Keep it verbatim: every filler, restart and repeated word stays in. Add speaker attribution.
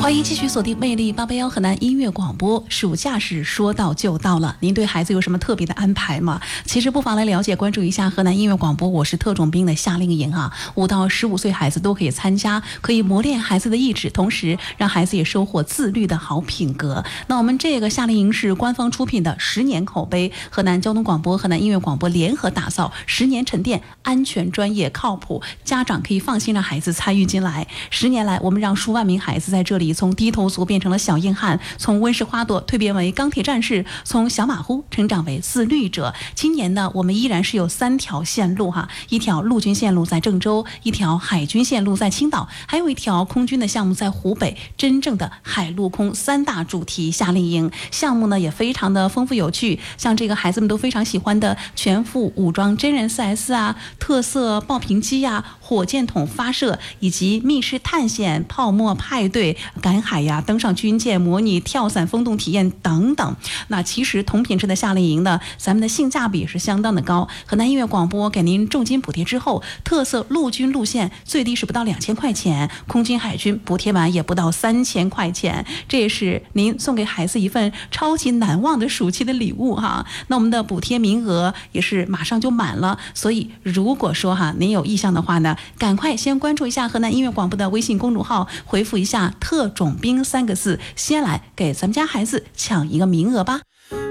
Speaker 1: 欢迎继续锁定魅力八八幺河南音乐广播。暑假是说到就到了，您对孩子有什么特别的安排吗？其实不妨来了解关注一下河南音乐广播我是特种兵的夏令营啊，五到十五岁孩子都可以参加，可以磨练孩子的意志，同时让孩子也收获自律的好品格。那我们这个夏令营是官方出品的十年口碑，河南交通广播、河南音乐广播联合打造，十年沉淀，安全、专业、靠谱，家长可以放心让孩子参与进来。十年来，我们让数万名孩子在这里从低头族变成了小硬汉，从温室花朵蜕变为钢铁战士，从小马虎成长为自律者。今年呢，我们依然是有三条线路哈，一条陆军线路在郑州，一条海军线路在青岛，还有一条空军的项目在湖北。真正的海陆空三大主题夏令营项目呢，也非常的丰富有趣，像这个孩子们都非常喜欢的全副武装真人 四 S 啊，特色爆屏机啊，火箭筒发射，以及密室探险、泡沫派对、赶海呀、登上军舰、模拟跳伞风洞体验等等。那其实同品质的夏令营呢，咱们的性价比是相当的高。河南音乐广播给您重金补贴之后，特色陆军路线最低是不到两千块钱，空军海军补贴完也不到三千块钱，这也是您送给孩子一份超级难忘的暑期的礼物哈。那我们的补贴名额也是马上就满了，所以如果说哈您有意向的话呢，赶快先关注一下河南音乐广播的微信公众号，回复一下特种兵三个字，先来给咱们家孩子抢一个名额吧。